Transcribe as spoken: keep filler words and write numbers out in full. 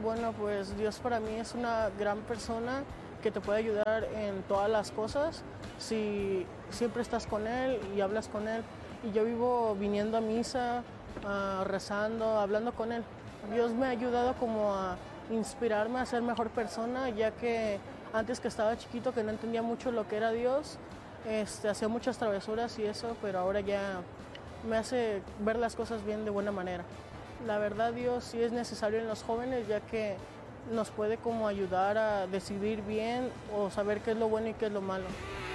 Bueno, pues Dios para mí es una gran persona que te puede ayudar en todas las cosas si siempre estás con Él y hablas con Él. Y yo vivo viniendo a misa, uh, rezando, hablando con Él. Dios me ha ayudado como a inspirarme a ser mejor persona, ya que antes que estaba chiquito, que no entendía mucho lo que era Dios, este, hacía muchas travesuras y eso, pero ahora ya me hace ver las cosas bien de buena manera. La verdad, Dios sí es necesario en los jóvenes, ya que nos puede como ayudar a decidir bien o saber qué es lo bueno y qué es lo malo.